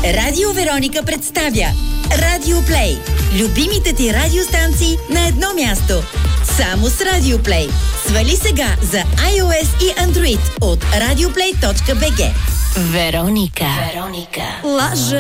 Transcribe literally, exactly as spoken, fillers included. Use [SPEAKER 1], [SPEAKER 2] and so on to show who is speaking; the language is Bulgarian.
[SPEAKER 1] Радио Вероника представя Радио Плей. Любимите ти радиостанции на едно място. Само с Радио Плей. Свали сега за iOS и Android от радиоплей точка би джи.
[SPEAKER 2] Вероника. Вероника. Лъжа.